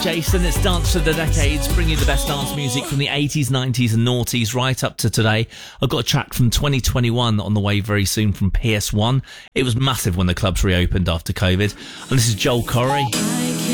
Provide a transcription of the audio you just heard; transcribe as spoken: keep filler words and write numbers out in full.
Jason, it's Dance for the Decades, bringing you the best dance music from the eighties, nineties and noughties right up to today. I've got a track from twenty twenty-one on the way very soon from P S one. It was massive when the clubs reopened after COVID. And this is Joel Corry.